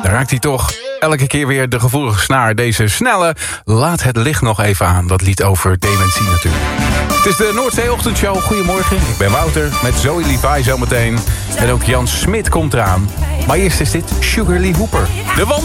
Dan raakt hij toch elke keer weer de gevoelige snaar. Deze snelle Laat het licht nog even aan. Dat lied over dementie natuurlijk. Het is de Noordzee-ochtendshow. Goedemorgen, ik ben Wouter met Zoe Levi zometeen. En ook Jan Smit komt eraan. Maar eerst is dit Sugar Lee Hooper. De